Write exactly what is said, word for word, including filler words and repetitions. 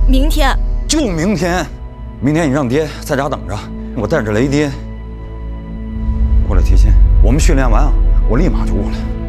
明天。 就明天，明天你让爹在家等着，我带着雷爹过来提亲。我们训练完啊，我立马就过来。